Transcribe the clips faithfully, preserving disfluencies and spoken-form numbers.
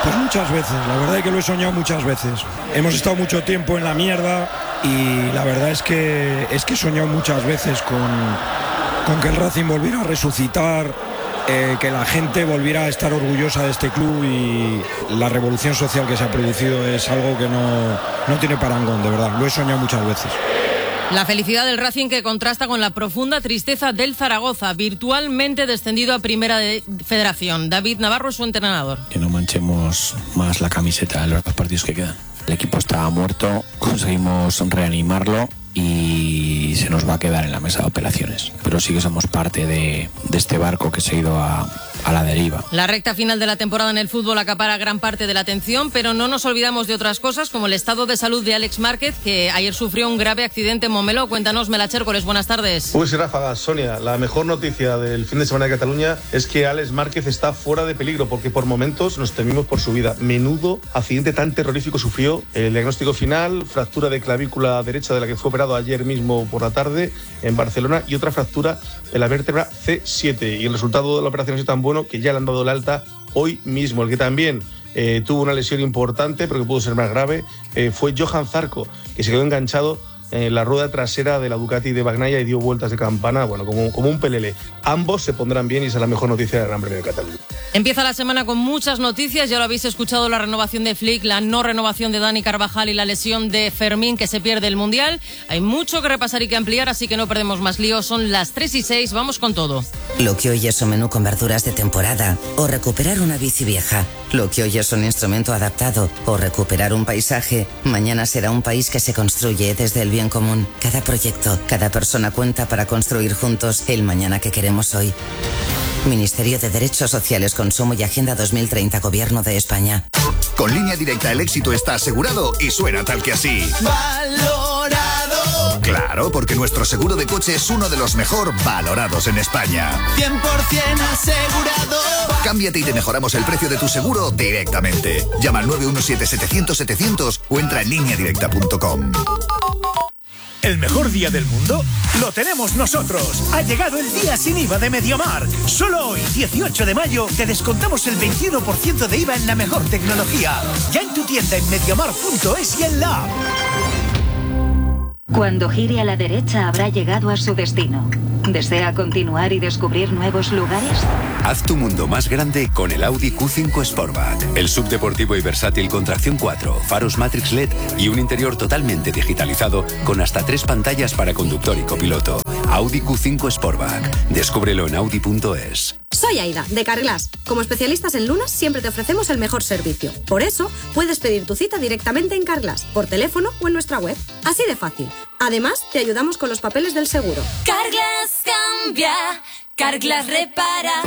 Pues muchas veces, la verdad es que lo he soñado muchas veces. Hemos estado mucho tiempo en la mierda y la verdad es que, es que he soñado muchas veces con, con que el Racing volviera a resucitar, eh, que la gente volviera a estar orgullosa de este club, y la revolución social que se ha producido es algo que no, no tiene parangón, de verdad, lo he soñado muchas veces. La felicidad del Racing que contrasta con la profunda tristeza del Zaragoza, virtualmente descendido a Primera de Federación. David Navarro es su entrenador. Que no manchemos más la camiseta en los dos partidos que quedan. El equipo estaba muerto, conseguimos reanimarlo y se nos va a quedar en la mesa de operaciones. Pero sí que somos parte de, de este barco que se ha ido a, a la deriva. La recta final de la temporada en el fútbol acapara gran parte de la atención, pero no nos olvidamos de otras cosas, como el estado de salud de Alex Márquez, que ayer sufrió un grave accidente en Montmeló. Cuéntanos, Mela Chércoles, buenas tardes. Uy, sí, ráfagas, Sonia. La mejor noticia del fin de semana de Cataluña es que Alex Márquez está fuera de peligro, porque por momentos nos temimos por su vida. Menudo accidente tan terrorífico sufrió. El diagnóstico final: fractura de clavícula derecha, de la que fue operado ayer mismo por la tarde en Barcelona, y otra fractura de la vértebra C siete. Y el resultado de la operación ha sido tan bueno que ya le han dado el alta hoy mismo. El que también eh, tuvo una lesión importante, pero que pudo ser más grave, eh, fue Johan Zarco, que se quedó enganchado en la rueda trasera de la Ducati de Bagnaia y dio vueltas de campana, bueno, como, como un pelele. Ambos se pondrán bien y esa es la mejor noticia del Gran Premio de Cataluña. Empieza la semana con muchas noticias, ya lo habéis escuchado: la renovación de Flick, la no renovación de Dani Carvajal y la lesión de Fermín, que se pierde el Mundial. Hay mucho que repasar y que ampliar, así que no perdemos más lío. Son las tres y seis, vamos con todo. Lo que hoy es un menú con verduras de temporada o recuperar una bici vieja. Lo que hoy es un instrumento adaptado o recuperar un paisaje, mañana será un país que se construye desde el bien común. Cada proyecto, cada persona cuenta para construir juntos el mañana que queremos hoy. Ministerio de Derechos Sociales, Consumo y Agenda dos mil treinta, Gobierno de España. Con Línea Directa el éxito está asegurado y suena tal que así. ¡Valorado! Claro, porque nuestro seguro de coche es uno de los mejor valorados en España. cien por ciento asegurado. Cámbiate y te mejoramos el precio de tu seguro directamente. Llama al nueve uno siete, setecientos, setecientos o entra en línea directa punto com. ¿El mejor día del mundo? ¡Lo tenemos nosotros! Ha llegado el día sin I V A de MediaMarkt. Solo hoy, dieciocho de mayo, te descontamos el veintiuno por ciento de I V A en la mejor tecnología. Ya en tu tienda en mediamarkt punto es y en la app. Cuando gire a la derecha habrá llegado a su destino. ¿Desea continuar y descubrir nuevos lugares? Haz tu mundo más grande con el Audi Q cinco Sportback. El subdeportivo y versátil con tracción cuatro, faros Matrix L E D y un interior totalmente digitalizado con hasta tres pantallas para conductor y copiloto. Audi Q cinco Sportback. Descúbrelo en audi punto es. Soy Aida, de Carglass. Como especialistas en lunas, siempre te ofrecemos el mejor servicio. Por eso, puedes pedir tu cita directamente en Carglass, por teléfono o en nuestra web. Así de fácil. Además, te ayudamos con los papeles del seguro. Carglass cambia, Carglass repara.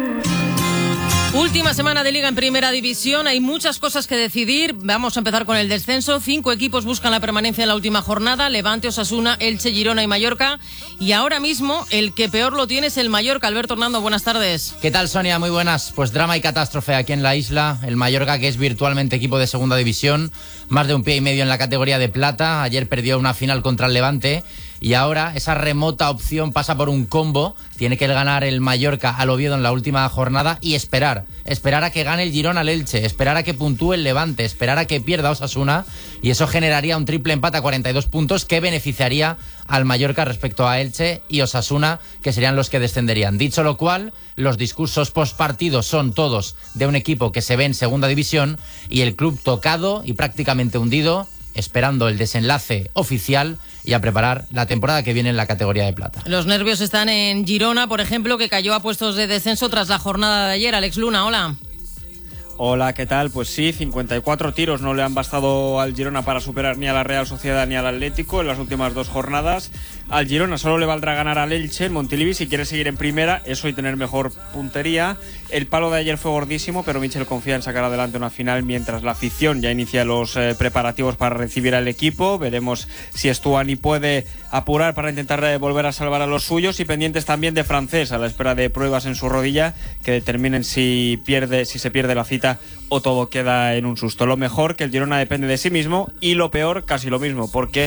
Última semana de Liga en Primera División, hay muchas cosas que decidir. Vamos a empezar con el descenso. Cinco equipos buscan la permanencia en la última jornada: Levante, Osasuna, Elche, Girona y Mallorca. Y ahora mismo el que peor lo tiene es el Mallorca. Alberto Hernando, buenas tardes. ¿Qué tal, Sonia? Muy buenas. Pues drama y catástrofe aquí en la isla. El Mallorca, que es virtualmente equipo de Segunda División, más de un pie y medio en la categoría de plata. Ayer perdió una final contra el Levante. Y ahora esa remota opción pasa por un combo. Tiene que ganar el Mallorca al Oviedo en la última jornada y esperar. Esperar a que gane el Girona al Elche. Esperar a que puntúe el Levante. Esperar a que pierda Osasuna. Y eso generaría un triple empate a cuarenta y dos puntos que beneficiaría al Mallorca respecto a Elche y Osasuna, que serían los que descenderían. Dicho lo cual, los discursos postpartidos son todos de un equipo que se ve en Segunda División y el club tocado y prácticamente hundido, esperando el desenlace oficial y a preparar la temporada que viene en la categoría de plata. Los nervios están en Girona, por ejemplo, que cayó a puestos de descenso tras la jornada de ayer. Alex Luna, hola. Hola, ¿qué tal? Pues sí, cincuenta y cuatro tiros no le han bastado al Girona para superar ni a la Real Sociedad ni al Atlético en las últimas dos jornadas. Al Girona solo le valdrá ganar al Elche en Montilivi si quiere seguir en primera, eso y tener mejor puntería. El palo de ayer fue gordísimo, pero Michel confía en sacar adelante una final mientras la afición ya inicia los eh, preparativos para recibir al equipo. Veremos si Stuani puede apurar para intentar eh, volver a salvar a los suyos, y pendientes también de Francés a la espera de pruebas en su rodilla que determinen si pierde, si se pierde la cita o todo queda en un susto. Lo mejor, que el Girona depende de sí mismo, y lo peor, casi lo mismo, porque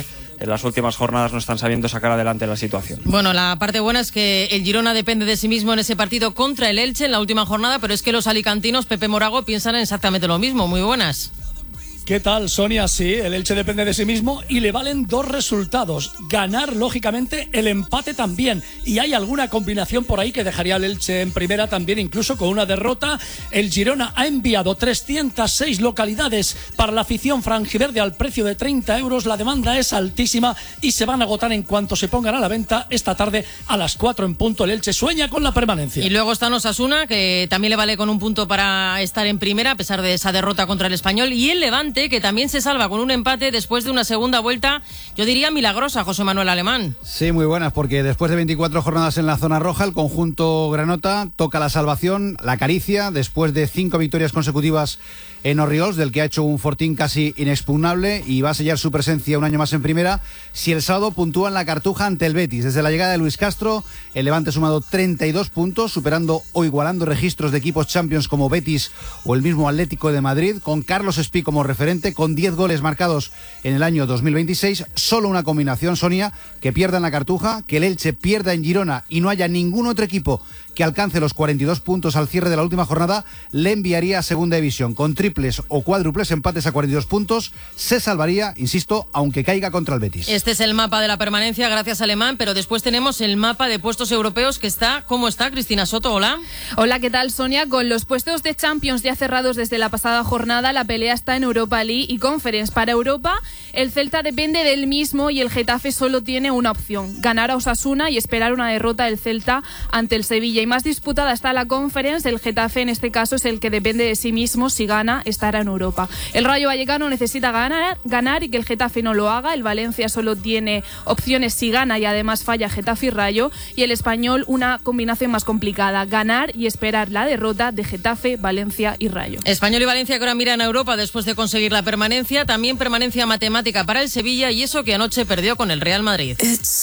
en las últimas jornadas no están sabiendo sacar adelante la situación. Bueno, la parte buena es que el Girona depende de sí mismo en ese partido contra el Elche en la última jornada, pero es que los alicantinos, Pepe Morago, piensan exactamente lo mismo. Muy buenas. ¿Qué tal, Sonia? Sí, el Elche depende de sí mismo y le valen dos resultados. Ganar, lógicamente, el empate también. Y hay alguna combinación por ahí que dejaría al Elche en primera también, incluso con una derrota. El Girona ha enviado trescientas seis localidades para la afición franjiverde al precio de treinta euros. La demanda es altísima y se van a agotar en cuanto se pongan a la venta esta tarde a las cuatro en punto. El Elche sueña con la permanencia. Y luego está Osasuna, que también le vale con un punto para estar en primera, a pesar de esa derrota contra el Español. Y el Levante, que también se salva con un empate después de una segunda vuelta, yo diría milagrosa, José Manuel Alemán. Sí, muy buenas, porque después de veinticuatro jornadas en la zona roja, el conjunto granota toca la salvación, la acaricia, después de cinco victorias consecutivas en Orriols, del que ha hecho un fortín casi inexpugnable y va a sellar su presencia un año más en primera si el sábado puntúa en la Cartuja ante el Betis. Desde la llegada de Luis Castro, el Levante ha sumado treinta y dos puntos, superando o igualando registros de equipos Champions como Betis o el mismo Atlético de Madrid, con Carlos Espí como referente, con diez goles marcados en el año dos mil veintiséis. Solo una combinación, Sonia, que pierda en la Cartuja, que el Elche pierda en Girona y no haya ningún otro equipo que alcance los cuarenta y dos puntos al cierre de la última jornada, le enviaría a Segunda División. Con triples o cuádruples empates a cuarenta y dos puntos, se salvaría, insisto, aunque caiga contra el Betis. Este es el mapa de la permanencia, gracias Alemán, pero después tenemos el mapa de puestos europeos que está, ¿cómo está? Cristina Soto, hola. Hola, ¿qué tal, Sonia? Con los puestos de Champions ya cerrados desde la pasada jornada, la pelea está en Europa League y Conference. Para Europa, el Celta depende del mismo y el Getafe solo tiene una opción: ganar a Osasuna y esperar una derrota del Celta ante el Sevilla. Y más disputada está la Conference. El Getafe en este caso es el que depende de sí mismo. Si gana, estará en Europa. El Rayo Vallecano necesita ganar, ganar y que el Getafe no lo haga. El Valencia solo tiene opciones si gana y además falla Getafe y Rayo. Y el Español, una combinación más complicada: ganar y esperar la derrota de Getafe, Valencia y Rayo. Español y Valencia que ahora miran a Europa después de conseguir la permanencia. También permanencia matemática para el Sevilla, y eso que anoche perdió con el Real Madrid.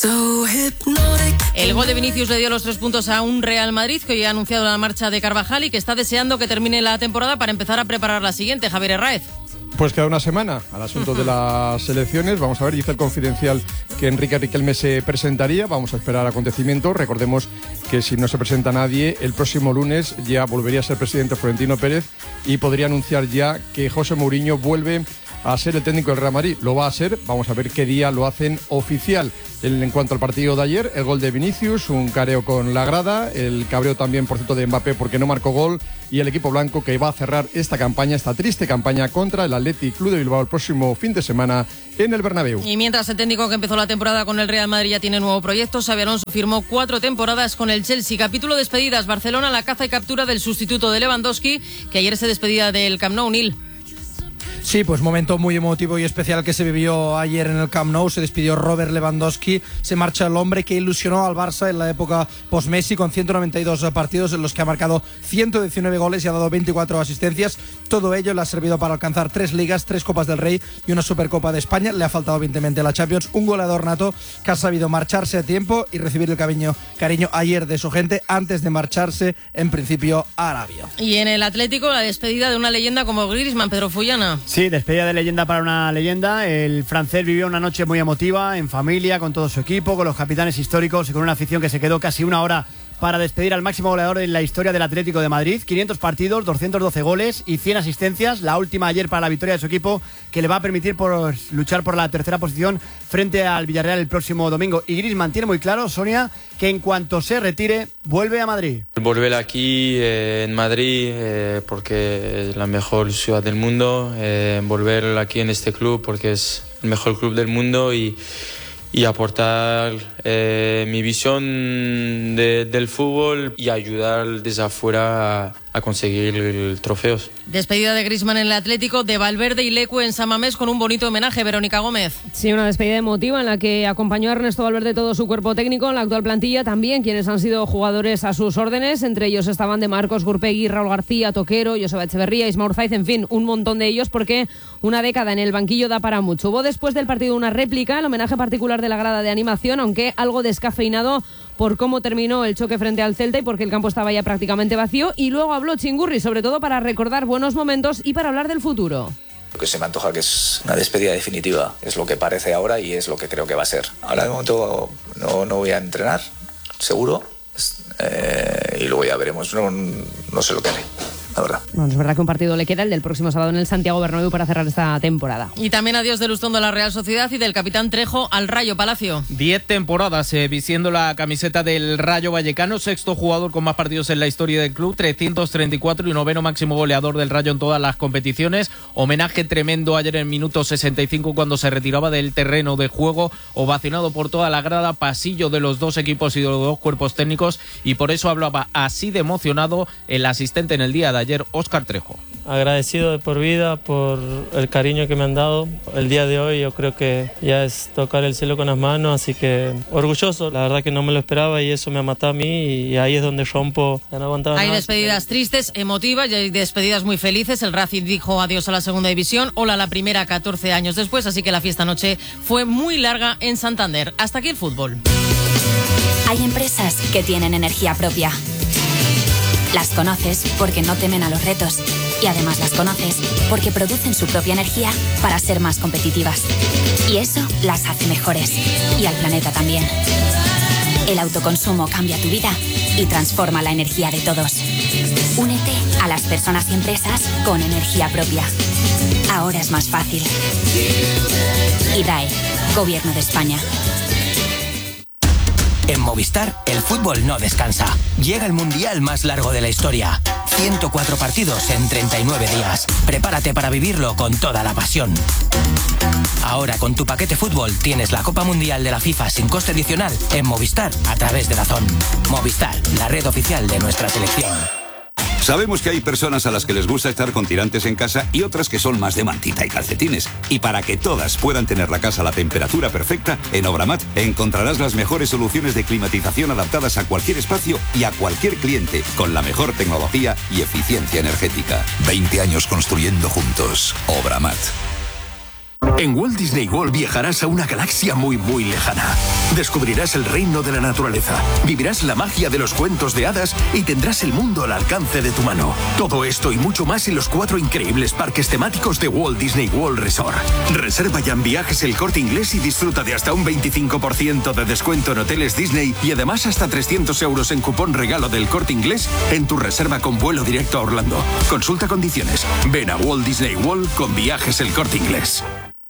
El gol de Vinicius le dio los tres puntos a un Real Madrid que hoy ha anunciado la marcha de Carvajal y que está deseando que termine la temporada para empezar a preparar la siguiente. Javier Herráez. Pues queda una semana al asunto de las elecciones. Vamos a ver, dice el Confidencial que Enrique Riquelme se presentaría. Vamos a esperar acontecimientos. Recordemos que si no se presenta nadie, el próximo lunes ya volvería a ser presidente Florentino Pérez y podría anunciar ya que José Mourinho vuelve a ser el técnico del Real Madrid. Lo va a ser, vamos a ver qué día lo hacen oficial. En cuanto al partido de ayer, el gol de Vinicius, un careo con la grada, el cabreo también, por cierto, de Mbappé porque no marcó gol, y el equipo blanco que va a cerrar esta campaña, esta triste campaña contra el Athletic Club de Bilbao el próximo fin de semana en el Bernabéu. Y mientras el técnico que empezó la temporada con el Real Madrid ya tiene nuevo proyecto, Xabi Alonso firmó cuatro temporadas con el Chelsea. Capítulo despedidas, Barcelona, la caza y captura del sustituto de Lewandowski, que ayer se despedía del Camp Nou. Nil. Sí, pues momento muy emotivo y especial que se vivió ayer en el Camp Nou. Se despidió Robert Lewandowski, se marcha el hombre que ilusionó al Barça en la época post-Messi, con ciento noventa y dos partidos en los que ha marcado ciento diecinueve goles y ha dado veinticuatro asistencias. Todo ello le ha servido para alcanzar tres ligas, tres Copas del Rey y una Supercopa de España. Le ha faltado evidentemente la Champions. Un goleador nato que ha sabido marcharse a tiempo y recibir el cariño, cariño ayer de su gente antes de marcharse en principio a Arabia. Y en el Atlético, la despedida de una leyenda como Griezmann, Pedro Fullana. Sí, despedida de leyenda para una leyenda. El francés vivió una noche muy emotiva, en familia, con todo su equipo, con los capitanes históricos y con una afición que se quedó casi una hora para despedir al máximo goleador en la historia del Atlético de Madrid. quinientos partidos, doscientos doce goles y cien asistencias. La última ayer para la victoria de su equipo, que le va a permitir por luchar por la tercera posición frente al Villarreal el próximo domingo. Y Griezmann tiene muy claro, Sonia, que en cuanto se retire, vuelve a Madrid. Volver aquí eh, en Madrid eh, porque es la mejor ciudad del mundo. Eh, volver aquí en este club porque es el mejor club del mundo y... y aportar eh, mi visión de, del fútbol y ayudar desde afuera a, a conseguir trofeos. Despedida de Griezmann en el Atlético, de Valverde y Lecu en San Mamés con un bonito homenaje. Verónica Gómez. Sí, una despedida emotiva en la que acompañó a Ernesto Valverde todo su cuerpo técnico, en la actual plantilla también quienes han sido jugadores a sus órdenes. Entre ellos estaban de Marcos, Gurpegui, Raúl García, Toquero, Joseba Echeverría, Ismael Zaiz, en fin, un montón de ellos, porque una década en el banquillo da para mucho. Hubo después del partido una réplica, el homenaje particular de la grada de animación, aunque algo descafeinado por cómo terminó el choque frente al Celta y porque el campo estaba ya prácticamente vacío. Y luego habló Chingurri, sobre todo para recordar buenos momentos y para hablar del futuro. Lo que se me antoja que es una despedida definitiva, es lo que parece ahora y es lo que creo que va a ser. Ahora de momento no, no voy a entrenar, seguro, eh, y luego ya veremos, no, no sé lo que haré. La verdad. Bueno, es verdad que un partido le queda, el del próximo sábado en el Santiago Bernabéu, para cerrar esta temporada. Y también adiós de Lustón de la Real Sociedad y del capitán Trejo al Rayo Palacio. Diez temporadas eh, vistiendo la camiseta del Rayo Vallecano, sexto jugador con más partidos en la historia del club, trescientos treinta y cuatro y noveno máximo goleador del Rayo en todas las competiciones. Homenaje tremendo ayer en minuto sesenta y cinco cuando se retiraba del terreno de juego, ovacionado por toda la grada, pasillo de los dos equipos y de los dos cuerpos técnicos, y por eso hablaba así de emocionado el asistente en el día de ayer, Óscar Trejo. Agradecido de por vida por el cariño que me han dado. El día de hoy yo creo que ya es tocar el cielo con las manos, así que orgulloso. La verdad que no me lo esperaba y eso me ha matado a mí, y ahí es donde rompo. Ya no aguantaba Hay nada. despedidas tristes, emotivas, y hay despedidas muy felices. El Racing dijo adiós a la segunda división, hola a la primera catorce años después, así que la fiesta anoche fue muy larga en Santander. Hasta aquí el fútbol. Hay empresas que tienen energía propia. Las conoces porque no temen a los retos, y además las conoces porque producen su propia energía para ser más competitivas. Y eso las hace mejores, y al planeta también. El autoconsumo cambia tu vida y transforma la energía de todos. Únete a las personas y empresas con energía propia. Ahora es más fácil. I D A E, Gobierno de España. En Movistar, el fútbol no descansa. Llega el mundial más largo de la historia. ciento cuatro partidos en treinta y nueve días. Prepárate para vivirlo con toda la pasión. Ahora con tu paquete fútbol tienes la Copa Mundial de la FIFA sin coste adicional en Movistar a través de DAZN. Movistar, la red oficial de nuestra selección. Sabemos que hay personas a las que les gusta estar con tirantes en casa y otras que son más de mantita y calcetines. Y para que todas puedan tener la casa a la temperatura perfecta, en Obramat encontrarás las mejores soluciones de climatización adaptadas a cualquier espacio y a cualquier cliente, con la mejor tecnología y eficiencia energética. veinte años construyendo juntos. Obramat. En Walt Disney World viajarás a una galaxia muy muy lejana. Descubrirás el reino de la naturaleza, vivirás la magia de los cuentos de hadas y tendrás el mundo al alcance de tu mano. Todo esto y mucho más en los cuatro increíbles parques temáticos de Walt Disney World Resort. Reserva ya en Viajes El Corte Inglés y disfruta de hasta un veinticinco por ciento de descuento en hoteles Disney y además hasta trescientos euros en cupón regalo del Corte Inglés en tu reserva con vuelo directo a Orlando. Consulta condiciones. Ven a Walt Disney World con Viajes El Corte Inglés.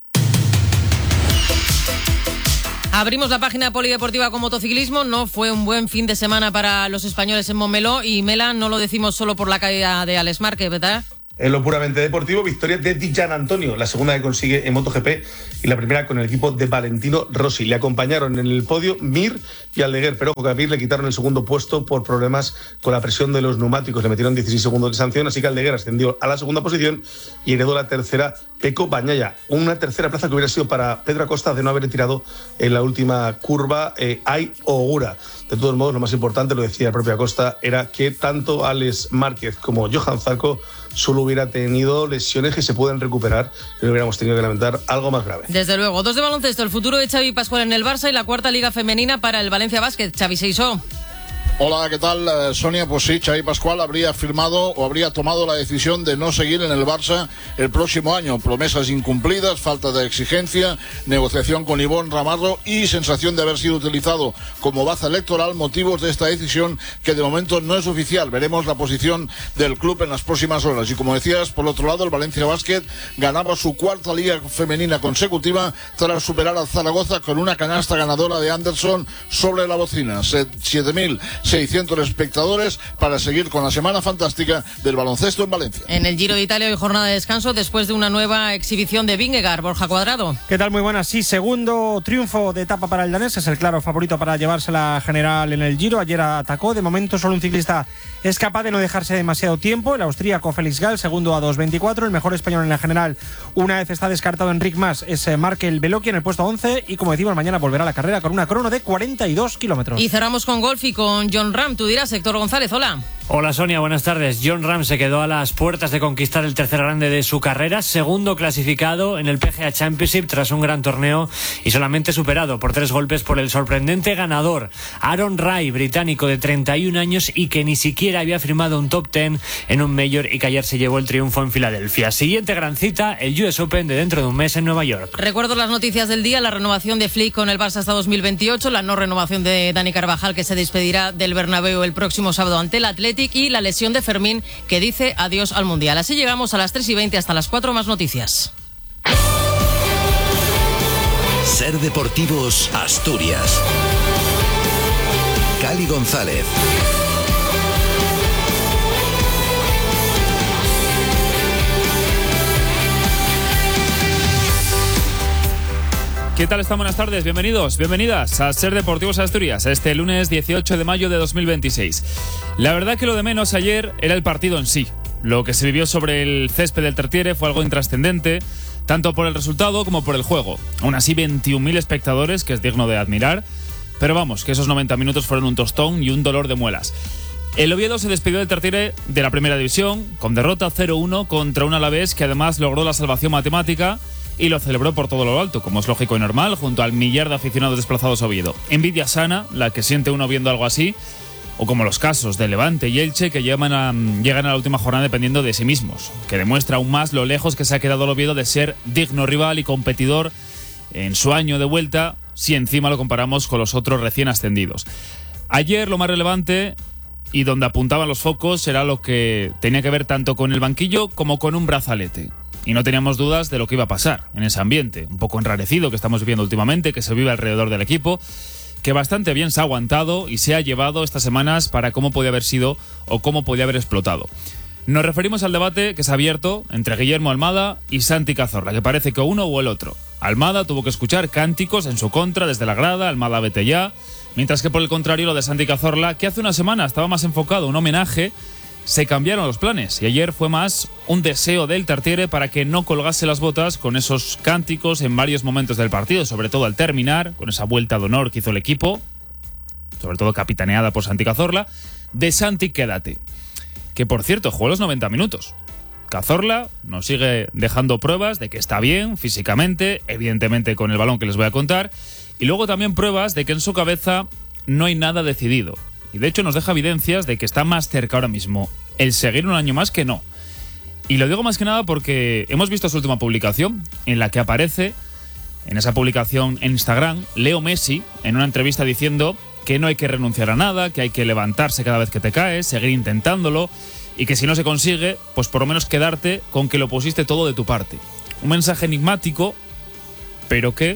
Abrimos la página polideportiva con motociclismo. No fue un buen fin de semana para los españoles en Montmeló, y Mela, no lo decimos solo por la caída de Alex Márquez, ¿verdad? En lo puramente deportivo, victoria de Di Gianantonio, la segunda que consigue en MotoGP y la primera con el equipo de Valentino Rossi. Le acompañaron en el podio Mir y Aldeguer, pero ojo que a Mir le quitaron el segundo puesto por problemas con la presión de los neumáticos. Le metieron dieciséis segundos de sanción, así que Aldeguer ascendió a la segunda posición y heredó la tercera Pecco Bagnaia. Una tercera plaza que hubiera sido para Pedro Acosta de no haber tirado en la última curva eh, Ai Ogura. De todos modos, lo más importante, lo decía el propio Acosta, era que tanto Alex Márquez como Johan Zarco solo hubiera tenido lesiones que se pueden recuperar y no hubiéramos tenido que lamentar algo más grave. Desde luego. Dos de baloncesto, el futuro de Xavi Pascual en el Barça y la cuarta liga femenina para el Valencia Basket. Xavi Seixó. Hola, ¿qué tal, eh, Sonia? Pues sí, Xavi Pascual habría firmado o habría tomado la decisión de no seguir en el Barça el próximo año. Promesas incumplidas, falta de exigencia, negociación con Ivonne Ramarro y sensación de haber sido utilizado como baza electoral, motivos de esta decisión que de momento no es oficial. Veremos la posición del club en las próximas horas. Y como decías, por otro lado, el Valencia Basket ganaba su cuarta liga femenina consecutiva tras superar al Zaragoza con una canasta ganadora de Anderson sobre la bocina. siete mil seiscientos espectadores para seguir con la semana fantástica del baloncesto en Valencia. En el Giro de Italia hoy jornada de descanso después de una nueva exhibición de Vingegaard. Borja Cuadrado. ¿Qué tal? Muy buenas. Sí, segundo triunfo de etapa para el danés. Es el claro favorito para llevarse la general en el Giro. Ayer atacó. De momento solo un ciclista es capaz de no dejarse demasiado tiempo. El austríaco Félix Gall, segundo a dos veinticuatro. El mejor español en la general, una vez está descartado Enric Mas, es Markel Beloki en el puesto once. Y como decimos, mañana volverá a la carrera con una crono de cuarenta y dos kilómetros. Y cerramos con golf y con John Ram. Tú dirás, Héctor González, hola. Hola Sonia, buenas tardes. Jon Rahm se quedó a las puertas de conquistar el tercer grande de su carrera, segundo clasificado en el P G A Championship tras un gran torneo y solamente superado por tres golpes por el sorprendente ganador Aaron Rai, británico de treinta y un años y que ni siquiera había firmado un top diez en un Major y que ayer se llevó el triunfo en Filadelfia. Siguiente gran cita, el U S Open de dentro de un mes en Nueva York. Recuerdo las noticias del día, la renovación de Flick con el Barça hasta dos mil veintiocho, la no renovación de Dani Carvajal, que se despedirá del Bernabéu el próximo sábado ante el Athletic, y la lesión de Fermín, que dice adiós al Mundial. Así llegamos a las tres y veinte, hasta las cuatro, más noticias. Ser Deportivos Asturias. Cali González. ¿Qué tal están? Buenas tardes, bienvenidos, bienvenidas a Ser Deportivos Asturias, este lunes dieciocho de mayo de dos mil veintiséis. La verdad que lo de menos ayer era el partido en sí. Lo que se vivió sobre el césped del Tartiere fue algo intrascendente, tanto por el resultado como por el juego. Aún así, veintiún mil espectadores, que es digno de admirar, pero vamos, que esos noventa minutos fueron un tostón y un dolor de muelas. El Oviedo se despidió del Tartiere de la primera división, con derrota cero uno contra un Alavés que además logró la salvación matemática y lo celebró por todo lo alto, como es lógico y normal, junto al millar de aficionados desplazados a Oviedo. Envidia sana, la que siente uno viendo algo así, o como los casos de Levante y Elche, que llegan a, llegan a la última jornada dependiendo de sí mismos, que demuestra aún más lo lejos que se ha quedado el Oviedo de ser digno rival y competidor en su año de vuelta, si encima lo comparamos con los otros recién ascendidos. Ayer lo más relevante, y donde apuntaban los focos, era lo que tenía que ver tanto con el banquillo como con un brazalete. Y no teníamos dudas de lo que iba a pasar en ese ambiente, un poco enrarecido que estamos viviendo últimamente, que se vive alrededor del equipo, que bastante bien se ha aguantado y se ha llevado estas semanas para cómo podía haber sido o cómo podía haber explotado. Nos referimos al debate que se ha abierto entre Guillermo Almada y Santi Cazorla, que parece que uno o el otro. Almada tuvo que escuchar cánticos en su contra desde la grada, Almada vete ya, mientras que por el contrario lo de Santi Cazorla, que hace una semana estaba más enfocado en un homenaje, se cambiaron los planes y ayer fue más un deseo del Tartiere para que no colgase las botas con esos cánticos en varios momentos del partido, sobre todo al terminar, con esa vuelta de honor que hizo el equipo, sobre todo capitaneada por Santi Cazorla, de Santi quédate, que por cierto jugó los noventa minutos. Cazorla nos sigue dejando pruebas de que está bien físicamente, evidentemente con el balón que les voy a contar, y luego también pruebas de que en su cabeza no hay nada decidido. Y de hecho nos deja evidencias de que está más cerca ahora mismo el seguir un año más que no. Y lo digo más que nada porque hemos visto su última publicación, en la que aparece, en esa publicación en Instagram, Leo Messi, en una entrevista diciendo que no hay que renunciar a nada, que hay que levantarse cada vez que te caes, seguir intentándolo, y que si no se consigue, pues por lo menos quedarte con que lo pusiste todo de tu parte. Un mensaje enigmático, pero que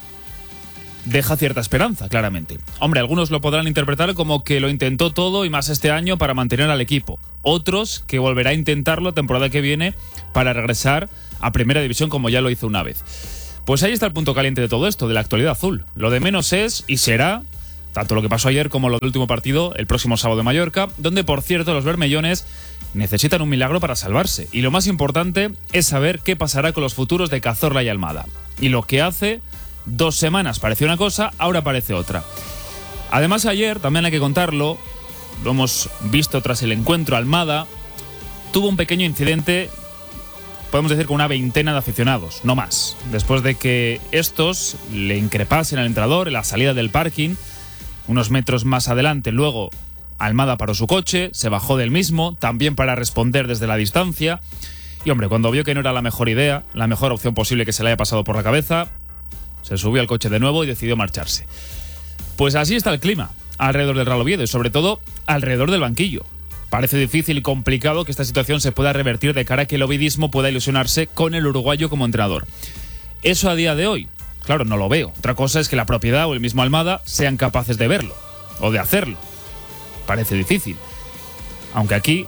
deja cierta esperanza, claramente. Hombre, algunos lo podrán interpretar como que lo intentó todo y más este año para mantener al equipo. Otros que volverá a intentarlo la temporada que viene para regresar a Primera División como ya lo hizo una vez. Pues ahí está el punto caliente de todo esto, de la actualidad azul. Lo de menos es y será tanto lo que pasó ayer como lo del último partido el próximo sábado de Mallorca, donde por cierto los bermellones necesitan un milagro para salvarse. Y lo más importante es saber qué pasará con los futuros de Cazorla y Almada. Y lo que hace dos semanas parecía una cosa, ahora parece otra. Además ayer, también hay que contarlo, lo hemos visto tras el encuentro, Almada tuvo un pequeño incidente, podemos decir con una veintena de aficionados, no más, después de que estos le increpasen al entrenador en la salida del parking, unos metros más adelante. Luego Almada paró su coche, se bajó del mismo, también para responder desde la distancia, y hombre, cuando vio que no era la mejor idea, la mejor opción posible que se le haya pasado por la cabeza, se subió al coche de nuevo y decidió marcharse. Pues así está el clima alrededor del Real Oviedo y sobre todo alrededor del banquillo. Parece difícil y complicado que esta situación se pueda revertir de cara a que el ovidismo pueda ilusionarse con el uruguayo como entrenador. Eso a día de hoy, claro, no lo veo. Otra cosa es que la propiedad o el mismo Almada sean capaces de verlo o de hacerlo. Parece difícil. Aunque aquí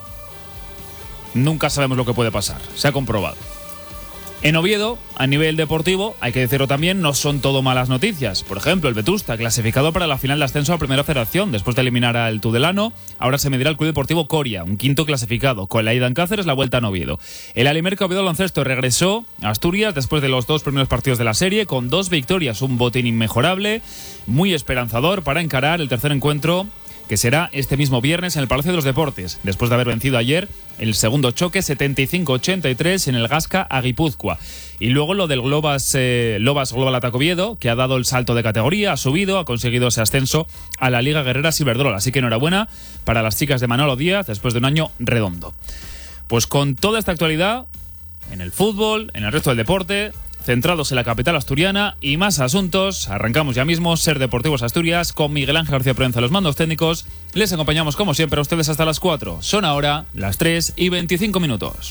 nunca sabemos lo que puede pasar. Se ha comprobado. En Oviedo, a nivel deportivo, hay que decirlo también, no son todo malas noticias. Por ejemplo, el Vetusta, clasificado para la final de ascenso a Primera Federación, después de eliminar al Tudelano, ahora se medirá el Club Deportivo Coria, un quinto clasificado, con la ida en Cáceres, la vuelta en Oviedo. El Alimerca Oviedo Baloncesto regresó a Asturias después de los dos primeros partidos de la serie, con dos victorias, un botín inmejorable, muy esperanzador para encarar el tercer encuentro que será este mismo viernes en el Palacio de los Deportes, después de haber vencido ayer el segundo choque setenta y cinco a ochenta y tres en el Gasca a Guipúzcoa. Y luego lo del Globas, eh, Lobas Global Atac Oviedo, que ha dado el salto de categoría, ha subido, ha conseguido ese ascenso a la Liga Guerrera Ciberdrola. Así que enhorabuena para las chicas de Manolo Díaz después de un año redondo. Pues con toda esta actualidad, en el fútbol, en el resto del deporte, centrados en la capital asturiana y más asuntos, arrancamos ya mismo Ser Deportivos Asturias con Miguel Ángel García Proenza, los mandos técnicos. Les acompañamos como siempre a ustedes hasta las cuatro. Son ahora las tres y veinticinco minutos.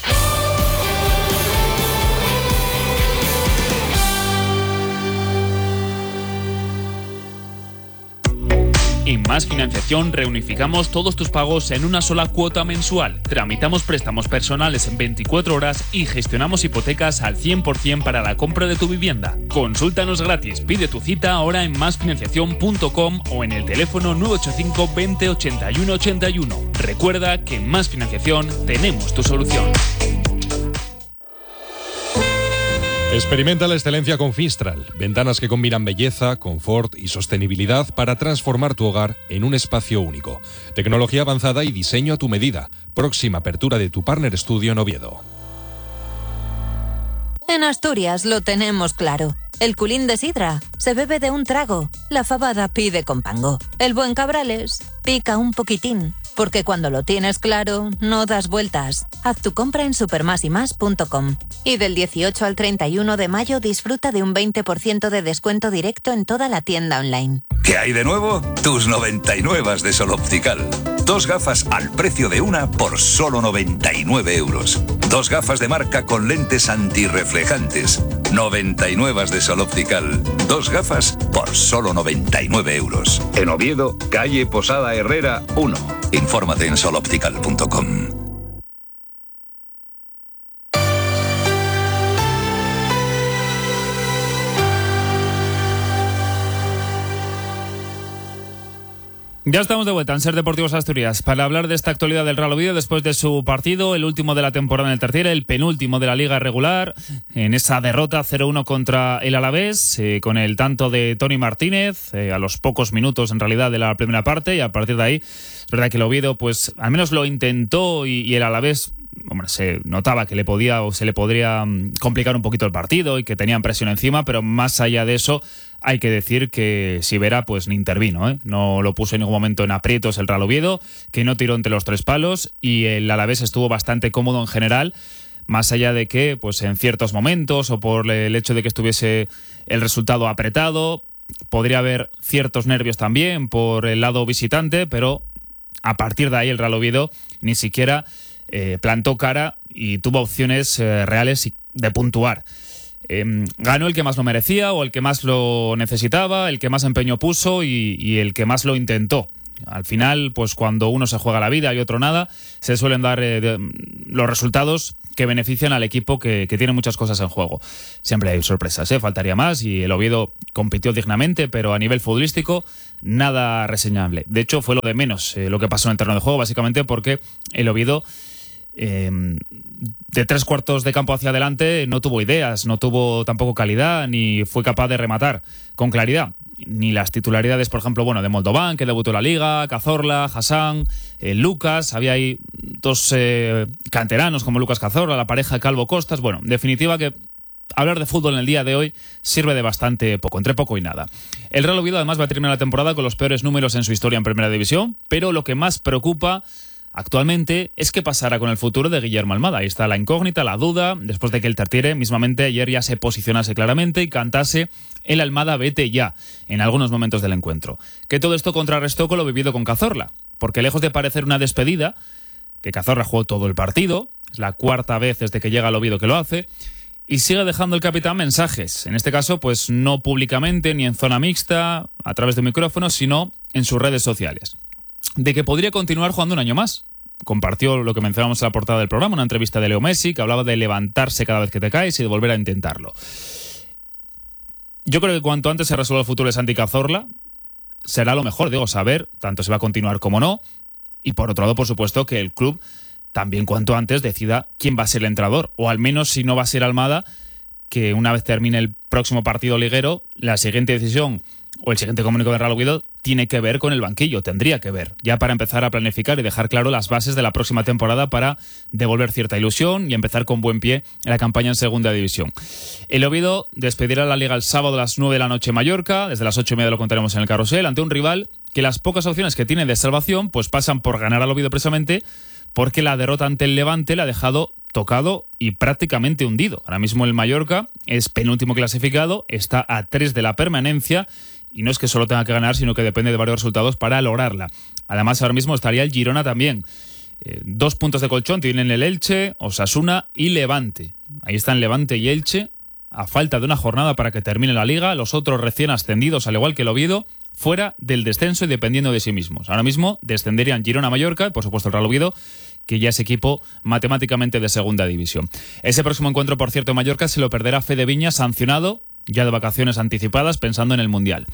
En Más Financiación reunificamos todos tus pagos en una sola cuota mensual. Tramitamos préstamos personales en veinticuatro horas y gestionamos hipotecas al cien por ciento para la compra de tu vivienda. Consúltanos gratis, pide tu cita ahora en más financiación punto com o en el teléfono nueve ocho cinco veinte ochenta y uno ochenta y uno. Recuerda que en Más Financiación tenemos tu solución. Experimenta la excelencia con Finstral, ventanas que combinan belleza, confort y sostenibilidad para transformar tu hogar en un espacio único. Tecnología avanzada y diseño a tu medida. Próxima apertura de tu Partner Studio en Oviedo. En Asturias lo tenemos claro. El culín de sidra se bebe de un trago. La fabada pide con pango. El buen cabrales pica un poquitín. Porque cuando lo tienes claro, no das vueltas. Haz tu compra en supermasymas punto com. Y del dieciocho al treinta y uno de mayo disfruta de un veinte por ciento de descuento directo en toda la tienda online. ¿Qué hay de nuevo? Tus noventa y nueve de Sol Optical. Dos gafas al precio de una por solo noventa y nueve euros. Dos gafas de marca con lentes antirreflejantes. noventa y nueve de Sol Optical. Dos gafas por solo noventa y nueve euros. En Oviedo, calle Posada Herrera uno. Infórmate en sol optical punto com. Ya estamos de vuelta en Ser Deportivos Asturias para hablar de esta actualidad del Real Oviedo después de su partido, el último de la temporada en el tercero, el penúltimo de la Liga regular, en esa derrota cero uno contra el Alavés, eh, con el tanto de Toni Martínez, eh, a los pocos minutos en realidad de la primera parte, y a partir de ahí es verdad que el Oviedo pues al menos lo intentó y, y el Alavés, hombre, se notaba que le podía o se le podría complicar un poquito el partido y que tenían presión encima, pero más allá de eso hay que decir que Sivera pues ni intervino, ¿eh? No lo puso en ningún momento en aprietos el Real Oviedo, que no tiró entre los tres palos, y el Alavés estuvo bastante cómodo en general, más allá de que pues en ciertos momentos o por el hecho de que estuviese el resultado apretado, podría haber ciertos nervios también por el lado visitante, pero a partir de ahí el Real Oviedo ni siquiera eh, plantó cara y tuvo opciones eh, reales de puntuar. Eh, ganó el que más lo merecía o el que más lo necesitaba, el que más empeño puso y, y el que más lo intentó. Al final, pues cuando uno se juega la vida y otro nada, se suelen dar eh, de, los resultados que benefician al equipo que, que tiene muchas cosas en juego. Siempre hay sorpresas, ¿eh? Faltaría más, y el Oviedo compitió dignamente, pero a nivel futbolístico nada reseñable. De hecho, fue lo de menos eh, lo que pasó en el terreno de juego, básicamente porque el Oviedo Eh, de tres cuartos de campo hacia adelante no tuvo ideas, no tuvo tampoco calidad, ni fue capaz de rematar con claridad. Ni las titularidades, por ejemplo, bueno, de Moldován, que debutó en la Liga, Cazorla, Hassan, eh, Lucas, había ahí dos eh, canteranos como Lucas Cazorla, la pareja Calvo-Costas. Bueno, en definitiva que hablar de fútbol en el día de hoy sirve de bastante poco, entre poco y nada. El Real Oviedo además va a terminar la temporada con los peores números en su historia en Primera División, pero lo que más preocupa actualmente es qué pasará con el futuro de Guillermo Almada. Ahí está la incógnita, la duda, después de que el Tartiere mismamente ayer ya se posicionase claramente y cantase el Almada vete ya en algunos momentos del encuentro. Que todo esto contrarrestó con lo vivido con Cazorla, porque lejos de parecer una despedida, que Cazorla jugó todo el partido, es la cuarta vez desde que llega al Oviedo que lo hace, y sigue dejando el capitán mensajes, en este caso pues no públicamente ni en zona mixta, a través de micrófonos, sino en sus redes sociales, de que podría continuar jugando un año más. Compartió lo que mencionamos en la portada del programa, una entrevista de Leo Messi, que hablaba de levantarse cada vez que te caes y de volver a intentarlo. Yo creo que cuanto antes se resuelva el futuro de Santi Cazorla, será lo mejor, digo, saber tanto si va a continuar como no, y por otro lado, por supuesto, que el club también cuanto antes decida quién va a ser el entrenador, o al menos si no va a ser Almada, que una vez termine el próximo partido liguero, la siguiente decisión o el siguiente comunicado del Real Oviedo tiene que ver con el banquillo, tendría que ver, ya para empezar a planificar y dejar claro las bases de la próxima temporada para devolver cierta ilusión y empezar con buen pie en la campaña en Segunda División. El Oviedo despedirá la Liga el sábado a las nueve de la noche en Mallorca, desde las ocho y media lo contaremos en el Carrusel, ante un rival que las pocas opciones que tiene de salvación pues pasan por ganar al Oviedo precisamente porque la derrota ante el Levante le ha dejado tocado y prácticamente hundido. Ahora mismo el Mallorca es penúltimo clasificado, está a tres de la permanencia y no es que solo tenga que ganar, sino que depende de varios resultados para lograrla. Además, ahora mismo estaría el Girona también. Eh, dos puntos de colchón tienen el Elche, Osasuna y Levante. Ahí están Levante y Elche, a falta de una jornada para que termine la Liga, los otros recién ascendidos, al igual que el Oviedo, fuera del descenso y dependiendo de sí mismos. Ahora mismo descenderían Girona-Mallorca y por supuesto el Real Oviedo, que ya es equipo matemáticamente de Segunda División. Ese próximo encuentro, por cierto, en Mallorca se lo perderá Fede Viña, sancionado, ya de vacaciones anticipadas, pensando en el Mundial.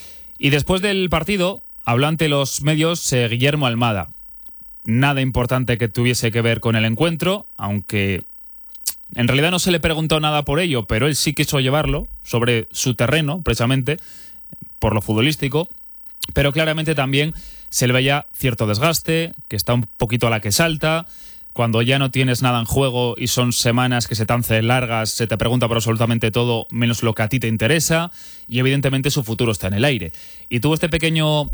Y después del partido, habló ante los medios eh, Guillermo Almada. Nada importante que tuviese que ver con el encuentro, aunque en realidad no se le preguntó nada por ello, pero él sí quiso llevarlo sobre su terreno, precisamente, por lo futbolístico, pero claramente también se le veía cierto desgaste, que está un poquito a la que salta. Cuando ya no tienes nada en juego y son semanas que se te hacen largas, se te pregunta por absolutamente todo menos lo que a ti te interesa y evidentemente su futuro está en el aire. Y tuvo este pequeño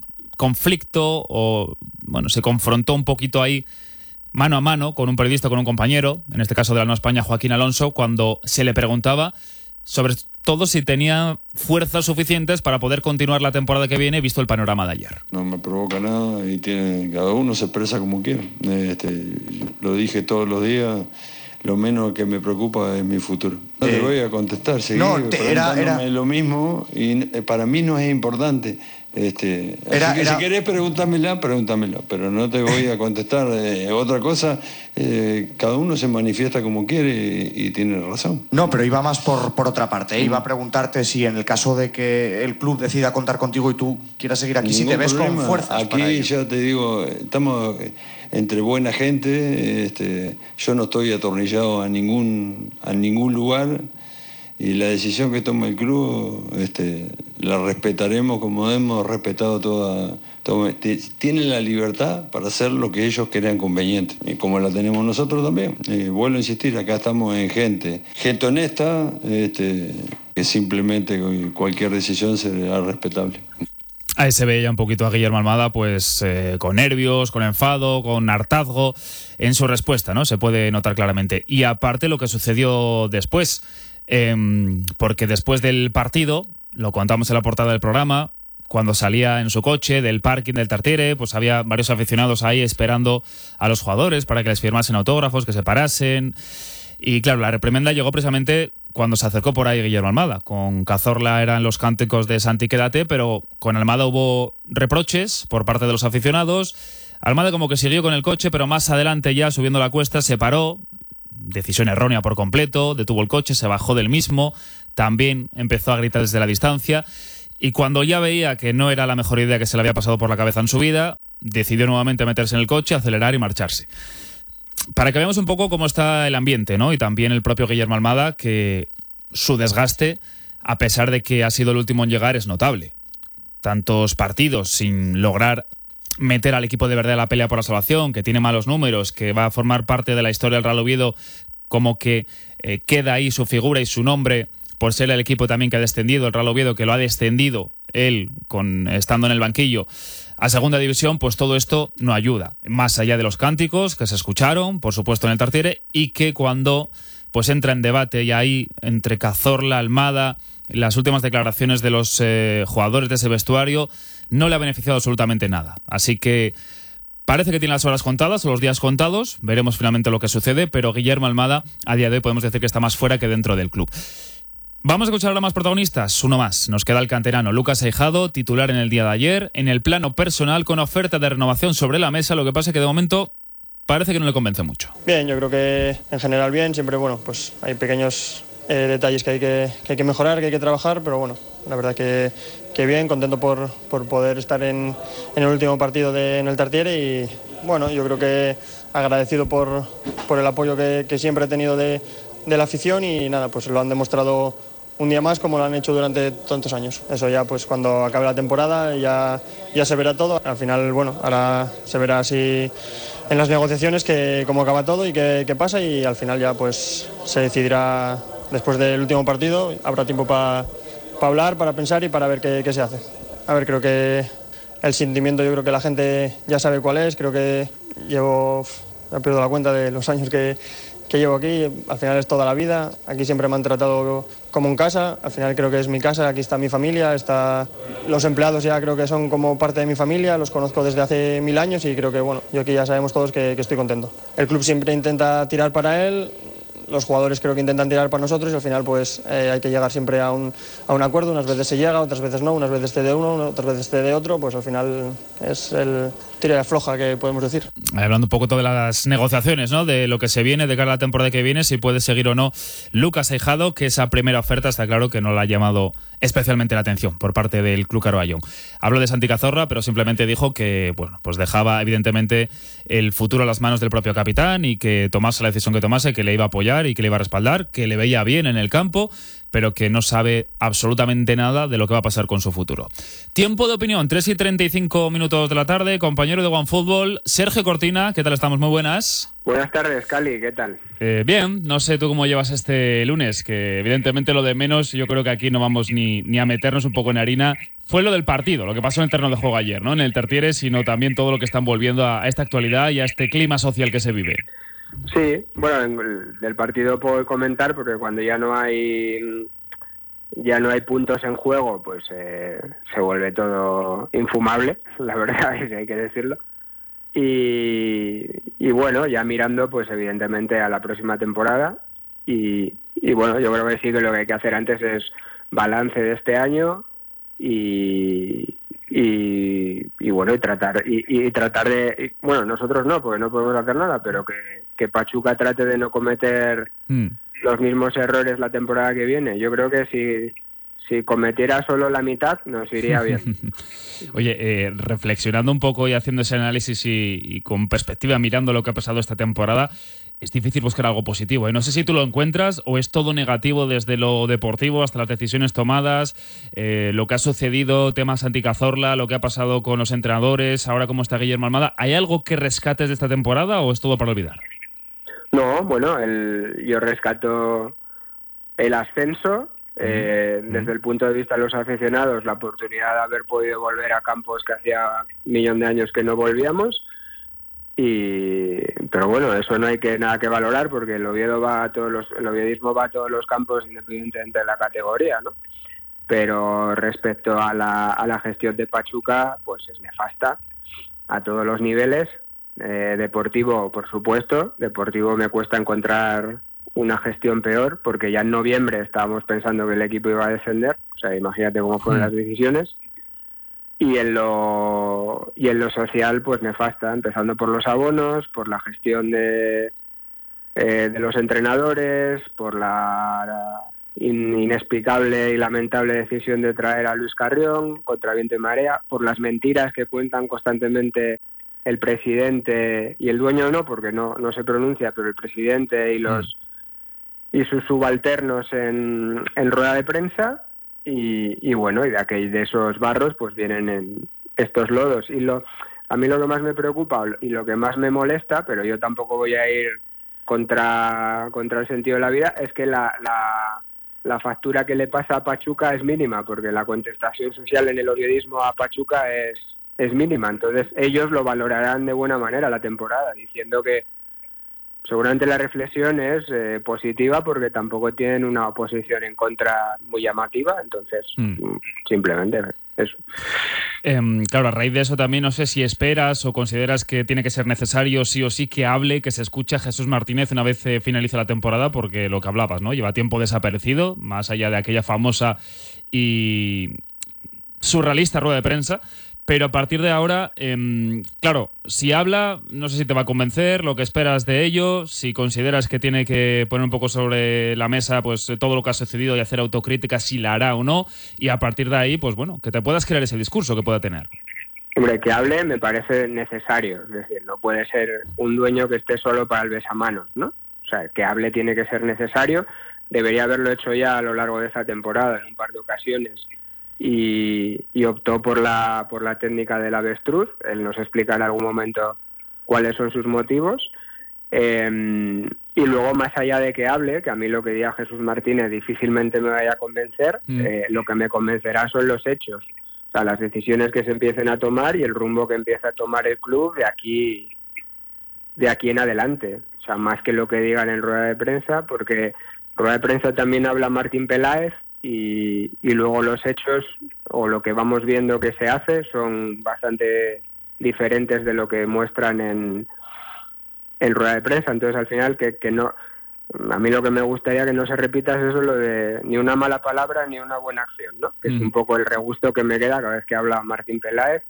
conflicto, o bueno, se confrontó un poquito ahí mano a mano con un periodista, con un compañero, en este caso de la Nueva España, Joaquín Alonso, cuando se le preguntaba sobre todo si tenía fuerzas suficientes para poder continuar la temporada que viene, visto el panorama de ayer. No me provoca nada y tiene, cada uno se expresa como quiere. Este, lo dije todos los días, lo menos que me preocupa es mi futuro. No eh, te voy a contestar, seguí no, te, era, era lo mismo y para mí no es importante. Este, era, así que era... si querés pregúntamela, pregúntamela, pero no te voy a contestar. Eh, otra cosa, eh, cada uno se manifiesta como quiere y, y tiene razón. No, pero iba más por, por otra parte, ¿eh? Iba a preguntarte si en el caso de que el club decida contar contigo y tú quieras seguir aquí, Ningún si te ves problema. Con fuerzas. Aquí ya te digo, estamos entre buena gente, este, yo no estoy atornillado a ningún, a ningún lugar. Y la decisión que toma el club este, la respetaremos como hemos respetado toda, toda... Tienen la libertad para hacer lo que ellos crean conveniente, y como la tenemos nosotros también. Eh, vuelvo a insistir, acá estamos en gente, gente honesta, este, que simplemente cualquier decisión será respetable. Ahí se veía un poquito a Guillermo Almada, pues eh, con nervios, con enfado, con hartazgo en su respuesta, ¿no? Se puede notar claramente. Y aparte lo que sucedió después... Eh, porque después del partido, lo contamos en la portada del programa, cuando salía en su coche del parking del Tartiere, pues había varios aficionados ahí esperando a los jugadores para que les firmasen autógrafos, que se parasen. Y claro, la reprimenda llegó precisamente cuando se acercó por ahí Guillermo Almada. Con Cazorla eran los cánticos de Santi quédate, pero con Almada hubo reproches por parte de los aficionados. Almada como que siguió con el coche, pero más adelante ya subiendo la cuesta se paró. Decisión errónea por completo, detuvo el coche, se bajó del mismo, también empezó a gritar desde la distancia y cuando ya veía que no era la mejor idea que se le había pasado por la cabeza en su vida, decidió nuevamente meterse en el coche, acelerar y marcharse. Para que veamos un poco cómo está el ambiente, ¿no? Y también el propio Guillermo Almada, que su desgaste, a pesar de que ha sido el último en llegar, es notable. Tantos partidos sin lograr meter al equipo de verdad a la pelea por la salvación, que tiene malos números, que va a formar parte de la historia del Real Oviedo, como que eh, queda ahí su figura y su nombre por ser el equipo también que ha descendido, el Real Oviedo, que lo ha descendido él con estando en el banquillo a Segunda División, pues todo esto no ayuda. Más allá de los cánticos que se escucharon, por supuesto en el Tartiere, y que cuando pues entra en debate y ahí entre Cazorla, Almada, las últimas declaraciones de los eh, jugadores de ese vestuario, no le ha beneficiado absolutamente nada. Así que parece que tiene las horas contadas o los días contados. Veremos finalmente lo que sucede, pero Guillermo Almada a día de hoy podemos decir que está más fuera que dentro del club. Vamos a escuchar ahora más protagonistas. Uno más. Nos queda el canterano Lucas Aijado, titular en el día de ayer, en el plano personal con oferta de renovación sobre la mesa. Lo que pasa es que de momento parece que no le convence mucho. Bien, yo creo que en general bien. Siempre, bueno, pues hay pequeños eh, detalles que hay que, que hay que mejorar, que hay que trabajar, pero bueno, la verdad que, que bien, contento por, por poder estar en, en el último partido de, en el Tartiere y bueno, yo creo que agradecido por, por el apoyo que, que siempre he tenido de, de la afición y nada, pues lo han demostrado un día más como lo han hecho durante tantos años. Eso ya pues cuando acabe la temporada ya, ya se verá todo. Al final, bueno, ahora se verá si en las negociaciones que cómo acaba todo y qué, qué pasa, y al final ya pues se decidirá después del último partido. Habrá tiempo para pa hablar, para pensar y para ver qué, qué se hace. A ver, creo que el sentimiento, yo creo que la gente ya sabe cuál es. Creo que llevo, ya pierdo la cuenta de los años que, que llevo aquí. Al final es toda la vida. Aquí siempre me han tratado como en casa. Al final creo que es mi casa, aquí está mi familia, está... los empleados ya creo que son como parte de mi familia, los conozco desde hace mil años y creo que, bueno, yo aquí ya sabemos todos que, que estoy contento. El club siempre intenta tirar para él, los jugadores creo que intentan tirar para nosotros y al final pues eh, hay que llegar siempre a un, a un acuerdo. Unas veces se llega, otras veces no, unas veces esté de uno, otras veces esté de otro, pues al final es el tira y afloja que podemos decir. Hablando un poco de las negociaciones, ¿no? De lo que se viene de cara a la temporada que viene, si puede seguir o no Lucas Aijado, que esa primera oferta está claro que no le ha llamado especialmente la atención por parte del Club Carballón. Hablo de Santi Cazorla, pero simplemente dijo que bueno, pues dejaba evidentemente el futuro a las manos del propio capitán y que tomase la decisión que tomase, que le iba a apoyar y que le iba a respaldar, que le veía bien en el campo, pero que no sabe absolutamente nada de lo que va a pasar con su futuro. Tiempo de opinión, tres y treinta y cinco minutos de la tarde, compañero de OneFootball, Sergio Cortina, ¿qué tal estamos? Muy buenas. Buenas tardes, Cali, ¿qué tal? Eh, bien, no sé tú cómo llevas este lunes, que evidentemente lo de menos, yo creo que aquí no vamos ni, ni a meternos un poco en harina. Fue lo del partido, lo que pasó en el terreno de juego ayer, ¿no? En el Tertiere, sino también todo lo que están volviendo a, a esta actualidad y a este clima social que se vive. Sí, bueno, del partido puedo comentar porque cuando ya no hay ya no hay puntos en juego, pues eh, se vuelve todo infumable, la verdad es que hay que decirlo. Y, y bueno, ya mirando pues evidentemente a la próxima temporada y, y bueno, yo creo que sí que lo que hay que hacer antes es balance de este año y y, y bueno y tratar y, y tratar de y, bueno, nosotros no, porque no podemos hacer nada, pero que, que Pachuca trate de no cometer mm. los mismos errores la temporada que viene. Yo creo que si si cometiera solo la mitad nos iría bien. Oye, eh, reflexionando un poco y haciendo ese análisis y, y con perspectiva, mirando lo que ha pasado esta temporada, es difícil buscar algo positivo, ¿eh? No sé si tú lo encuentras o es todo negativo desde lo deportivo hasta las decisiones tomadas, eh, lo que ha sucedido, temas Santi Cazorla, lo que ha pasado con los entrenadores, ahora cómo está Guillermo Almada. ¿Hay algo que rescates de esta temporada o es todo para olvidar? No, bueno, el, yo rescato el ascenso. Eh, desde el punto de vista de los aficionados, la oportunidad de haber podido volver a campos que hacía un millón de años que no volvíamos y pero bueno, eso no hay que nada que valorar porque el Oviedo va a todos los, el oviedismo va a todos los campos independientemente de la categoría, ¿no? Pero respecto a la, a la gestión de Pachuca, pues es nefasta a todos los niveles. Eh, deportivo, por supuesto, deportivo me cuesta encontrar una gestión peor, porque ya en noviembre estábamos pensando que el equipo iba a descender, o sea, imagínate cómo fueron las decisiones, y en lo y en lo social, pues nefasta, empezando por los abonos, por la gestión de eh, de los entrenadores, por la, la in, inexplicable y lamentable decisión de traer a Luis Carrión, contra viento y marea, por las mentiras que cuentan constantemente el presidente y el dueño no, porque no, no se pronuncia, pero el presidente y los y sus subalternos en, en rueda de prensa y, y bueno, y de aquel de esos barros pues vienen en estos lodos. Y lo a mí lo que más me preocupa y lo que más me molesta, pero yo tampoco voy a ir contra contra el sentido de la vida, es que la, la, la factura que le pasa a Pachuca es mínima, porque la contestación social en el oviedismo a Pachuca es, es mínima. Entonces ellos lo valorarán de buena manera la temporada, diciendo que seguramente la reflexión es eh, positiva porque tampoco tienen una oposición en contra muy llamativa, entonces mm. simplemente eso. Eh, claro, a raíz de eso también no sé si esperas o consideras que tiene que ser necesario sí o sí que hable, que se escuche a Jesús Martínez una vez eh, finalice la temporada, porque lo que hablabas, ¿no? Lleva tiempo desaparecido, más allá de aquella famosa y surrealista rueda de prensa. Pero a partir de ahora, eh, claro, si habla, no sé si te va a convencer, lo que esperas de ello, si consideras que tiene que poner un poco sobre la mesa pues todo lo que ha sucedido y hacer autocrítica, si la hará o no, y a partir de ahí, pues bueno, que te puedas crear ese discurso que pueda tener. Hombre, que hable me parece necesario, es decir, no puede ser un dueño que esté solo para el besamanos, ¿no? O sea, que hable tiene que ser necesario. debería haberlo hecho ya a lo largo de esta temporada en un par de ocasiones y, y optó por la por la técnica del avestruz. Él nos explica en algún momento cuáles son sus motivos. Eh, y luego, más allá de que hable, que a mí lo que diga Jesús Martínez difícilmente me vaya a convencer, mm. eh, lo que me convencerá son los hechos, o sea, las decisiones que se empiecen a tomar y el rumbo que empieza a tomar el club de aquí de aquí en adelante, o sea, más que lo que digan en rueda de prensa, porque en rueda de prensa también habla Martín Peláez y, y luego los hechos o lo que vamos viendo que se hace son bastante diferentes de lo que muestran en en rueda de prensa. Entonces, al final, que, que no, a mí lo que me gustaría que no se repita es eso, lo de ni una mala palabra ni una buena acción, ¿no? Que mm. es un poco el regusto que me queda cada vez que habla Martín Peláez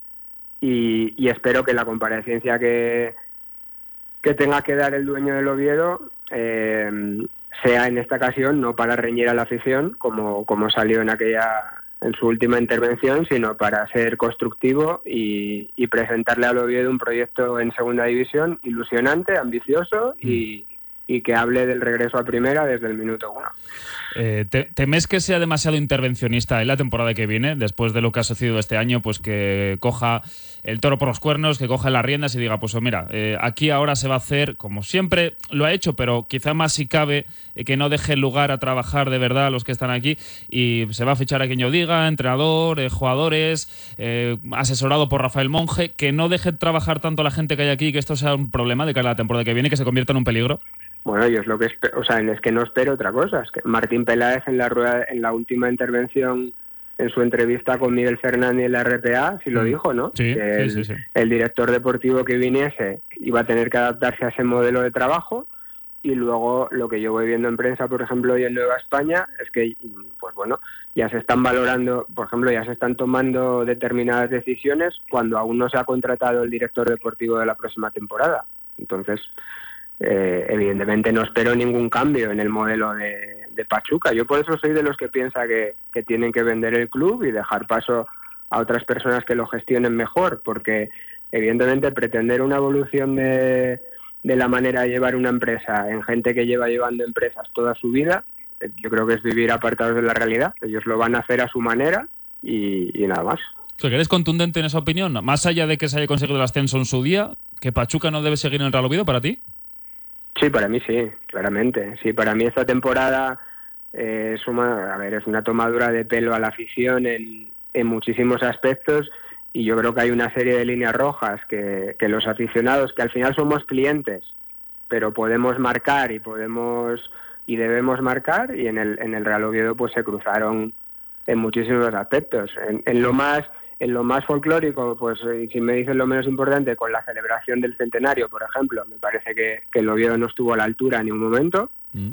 y, y espero que la comparecencia que, que tenga que dar el dueño del Oviedo eh, sea en esta ocasión no para reñir a la afición, como, como salió en aquella en su última intervención, sino para ser constructivo y, y presentarle al Oviedo un proyecto en segunda división ilusionante, ambicioso y, y que hable del regreso a primera desde el minuto uno. Eh, ¿te, ¿Temes que sea demasiado intervencionista en la temporada que viene, después de lo que ha sucedido este año, pues que coja el toro por los cuernos, que coja las riendas y diga, pues mira, eh, aquí ahora se va a hacer como siempre lo ha hecho, pero quizá más si cabe, eh, que no deje lugar a trabajar de verdad a los que están aquí y se va a fichar a quien yo diga, entrenador, eh, jugadores, eh, asesorado por Rafael Monge, que no deje trabajar tanto a la gente que hay aquí y que esto sea un problema de cara a la temporada que viene, que se convierta en un peligro? Bueno, yo es lo que espero, o sea, es que no espero otra cosa. Es que Martín Peláez en la rueda, en la última intervención, en su entrevista con Miguel Fernández en la R P A, sí lo dijo, ¿no? Sí, que el, sí, sí, sí. el director deportivo que viniese iba a tener que adaptarse a ese modelo de trabajo y luego lo que yo voy viendo en prensa, por ejemplo, hoy en Nueva España, es que, pues bueno, ya se están valorando, por ejemplo, ya se están tomando determinadas decisiones cuando aún no se ha contratado el director deportivo de la próxima temporada. Entonces, Eh, evidentemente no espero ningún cambio en el modelo de, de Pachuca. Yo por eso soy de los que piensa que, que tienen que vender el club y dejar paso a otras personas que lo gestionen mejor, porque evidentemente pretender una evolución de, de la manera de llevar una empresa en gente que lleva llevando empresas toda su vida, yo creo que es vivir apartados de la realidad. Ellos lo van a hacer a su manera y, y nada más. ¿Que eres contundente en esa opinión? Más allá de que se haya conseguido el ascenso en su día, ¿que Pachuca no debe seguir en el Real Oviedo para ti? Sí, para mí sí, claramente. Sí, para mí esta temporada eh, es, una, a ver, es una tomadura de pelo a la afición en, en muchísimos aspectos y yo creo que hay una serie de líneas rojas que, que los aficionados, que al final somos clientes, pero podemos marcar y podemos y debemos marcar y en el, en el Real Oviedo pues se cruzaron en muchísimos aspectos. En, en lo más... En lo más folclórico, pues si me dicen lo menos importante, con la celebración del centenario, por ejemplo, me parece que, que el Oviedo no estuvo a la altura en ningún momento. Mm.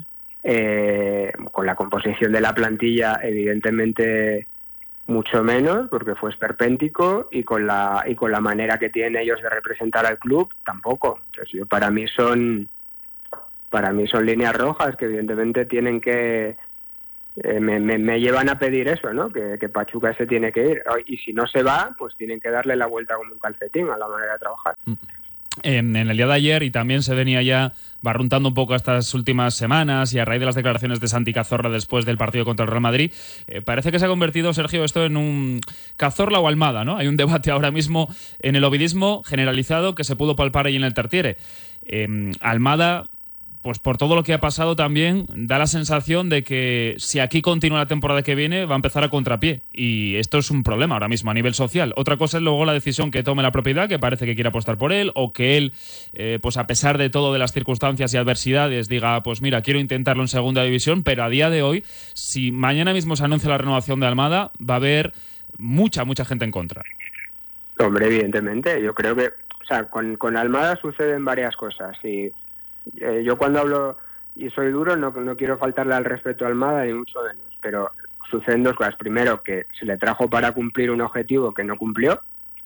Eh, con la composición de la plantilla, evidentemente, mucho menos, porque fue esperpéntico, y con la y con la manera que tienen ellos de representar al club, tampoco. Entonces, yo, para mí son para mí son líneas rojas que evidentemente tienen que Eh, me, me, me llevan a pedir eso, ¿no? Que, que Pachuca se tiene que ir. Y si no se va, pues tienen que darle la vuelta como un calcetín a la manera de trabajar. En, en el día de ayer, y también se venía ya barruntando un poco estas últimas semanas, y a raíz de las declaraciones de Santi Cazorla después del partido contra el Real Madrid, eh, parece que se ha convertido, Sergio, esto en un Cazorla o Almada, ¿no? Hay un debate ahora mismo en el ovidismo generalizado que se pudo palpar ahí en el Tartiere. Eh, Almada, pues por todo lo que ha pasado también, da la sensación de que si aquí continúa la temporada que viene, va a empezar a contrapié. Y esto es un problema ahora mismo a nivel social. Otra cosa es luego la decisión que tome la propiedad, que parece que quiere apostar por él, o que él, eh, pues a pesar de todo, de las circunstancias y adversidades, diga, pues mira, quiero intentarlo en segunda división, pero a día de hoy, si mañana mismo se anuncia la renovación de Almada, va a haber mucha, mucha gente en contra. Hombre, evidentemente. Yo creo que, o sea, con, con Almada suceden varias cosas y Eh, yo cuando hablo y soy duro no, no quiero faltarle al respeto a Almada ni mucho menos, pero suceden dos cosas. Primero, que se le trajo para cumplir un objetivo que no cumplió.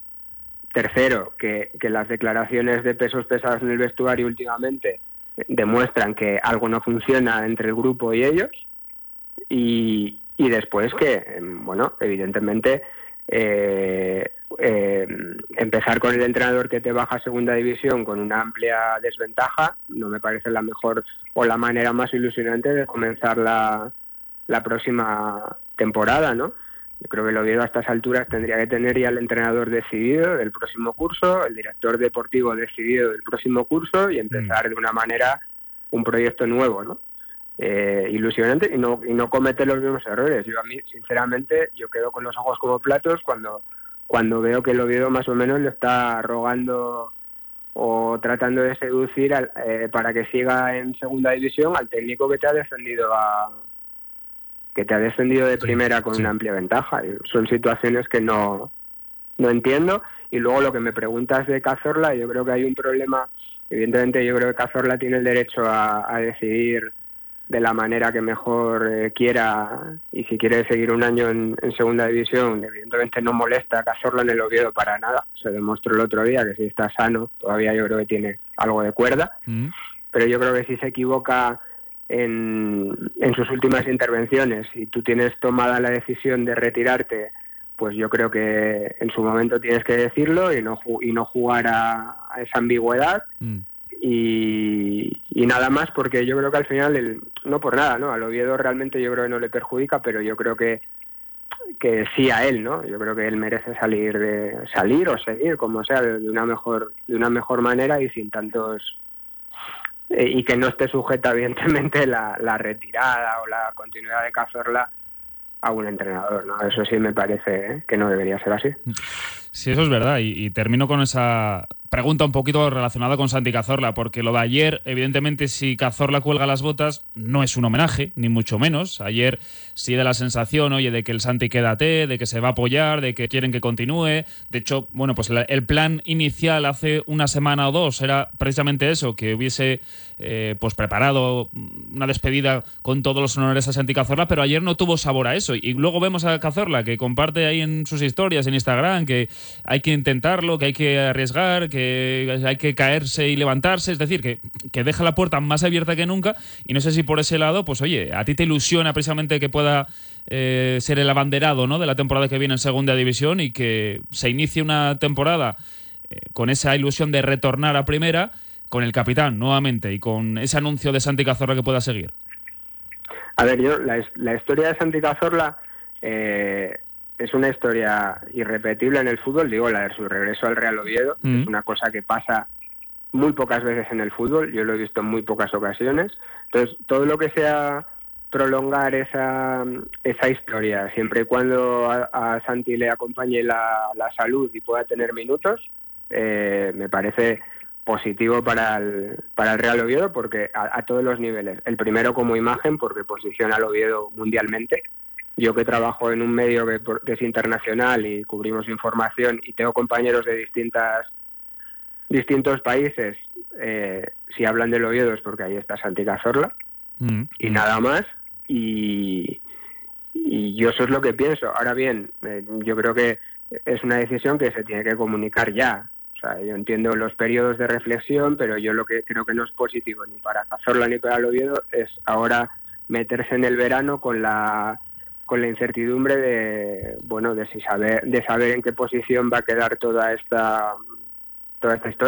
Tercero, que, que las declaraciones de pesos pesados en el vestuario últimamente demuestran que algo no funciona entre el grupo y ellos. Y, y después que, bueno, evidentemente eh, eh, empezar con el entrenador que te baja a segunda división con una amplia desventaja no me parece la mejor o la manera más ilusionante de comenzar la, la próxima temporada, ¿no? Yo creo que el Oviedo a estas alturas tendría que tener ya el entrenador decidido del próximo curso, el director deportivo decidido del próximo curso y empezar de una manera un proyecto nuevo, ¿no? Eh, ilusionante y no y no cometer los mismos errores. Yo a mí, sinceramente, yo quedo con los ojos como platos cuando cuando veo que el Oviedo más o menos le está rogando o tratando de seducir al, eh, para que siga en segunda división al técnico que te ha descendido a que te ha descendido de primera con una amplia ventaja. Y son situaciones que no no entiendo. Y luego lo que me preguntas de Cazorla, yo creo que hay un problema. Evidentemente yo creo que Cazorla tiene el derecho a, a decidir de la manera que mejor eh, quiera, y si quiere seguir un año en, en segunda división, evidentemente no molesta a Cazorla en el Oviedo para nada. Se demostró el otro día que si está sano, todavía yo creo que tiene algo de cuerda, mm. pero yo creo que si se equivoca en, en sus últimas intervenciones y tú tienes tomada la decisión de retirarte, pues yo creo que en su momento tienes que decirlo y no, y no jugar a, a esa ambigüedad. Mm. Y, y nada más, porque yo creo que al final, el, no por nada, ¿no? Al Oviedo realmente yo creo que no le perjudica, pero yo creo que que sí a él, ¿no? Yo creo que él merece salir de salir o seguir, como sea, de, de una mejor de una mejor manera y sin tantos eh, y que no esté sujeta evidentemente la, la retirada o la continuidad de Cazorla a un entrenador, ¿no? Eso sí me parece ¿eh? que no debería ser así. Sí, eso es verdad, y, y termino con esa pregunta un poquito relacionada con Santi Cazorla, porque lo de ayer, evidentemente, si Cazorla cuelga las botas, no es un homenaje, ni mucho menos. Ayer sí da la sensación, oye, de que el Santi quédate, de que se va a apoyar, de que quieren que continúe. De hecho, bueno, pues el, el plan inicial hace una semana o dos era precisamente eso, que hubiese eh, pues preparado una despedida con todos los honores a Santi Cazorla, pero ayer no tuvo sabor a eso. Y luego vemos a Cazorla que comparte ahí en sus historias en Instagram que hay que intentarlo, que hay que arriesgar, que hay que caerse y levantarse, es decir, que, que deja la puerta más abierta que nunca, y no sé si por ese lado, pues oye, a ti te ilusiona precisamente que pueda eh, ser el abanderado, ¿no?, de la temporada que viene en segunda división y que se inicie una temporada eh, con esa ilusión de retornar a primera, con el capitán nuevamente y con ese anuncio de Santi Cazorla que pueda seguir. A ver, yo, la, la historia de Santi Cazorla eh, es una historia irrepetible en el fútbol, digo, la de su regreso al Real Oviedo, mm. es una cosa que pasa muy pocas veces en el fútbol, yo lo he visto en muy pocas ocasiones, entonces todo lo que sea prolongar esa esa historia, siempre y cuando a, a Santi le acompañe la, la salud y pueda tener minutos, eh, me parece positivo para el, para el Real Oviedo, porque a, a todos los niveles, el primero como imagen, porque posiciona al Oviedo mundialmente. Yo que trabajo en un medio que, que es internacional y cubrimos información y tengo compañeros de distintas distintos países, eh, si hablan del Oviedo es porque ahí está Santi Cazorla mm. y nada más, y, y yo eso es lo que pienso. Ahora bien, eh, yo creo que es una decisión que se tiene que comunicar ya. O sea, yo entiendo los periodos de reflexión, pero yo lo que creo que no es positivo ni para Cazorla ni para el Oviedo es ahora meterse en el verano con la con la incertidumbre de bueno de si saber de saber en qué posición va a quedar toda esta toda esta historia.